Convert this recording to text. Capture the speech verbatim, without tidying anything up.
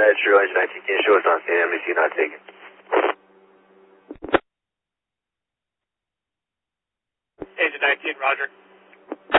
True, Engine nineteen, can you show us on scene, M D C not taken? Engine nineteen, roger.